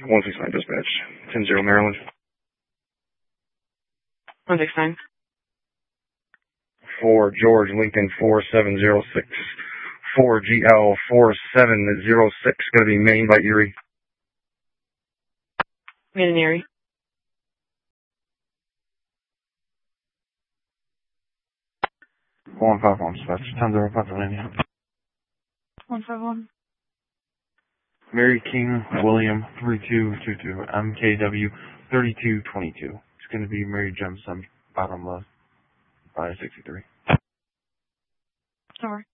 169 dispatch. 10-0 Maryland. 169. 4 George Lincoln 4706. 4 GL 4706. Going to be Maine by Erie. Maine and Erie. 151 dispatch. 10-0 Pennsylvania. 151. Mary King William 3222. MKW 3222. It's going to be Mary Jemson, bottom left by 63. Sorry.